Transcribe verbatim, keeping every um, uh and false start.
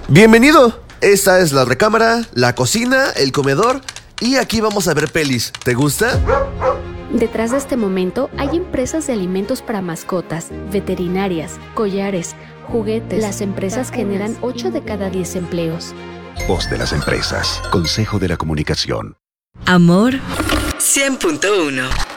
Bienvenido. Esta es la recámara, la cocina, el comedor y aquí vamos a ver pelis. ¿Te gusta? Detrás de este momento hay empresas de alimentos para mascotas, veterinarias, collares, juguetes. Las empresas generan ocho de cada diez empleos. Voz de las empresas. Consejo de la Comunicación. Amor cien punto uno.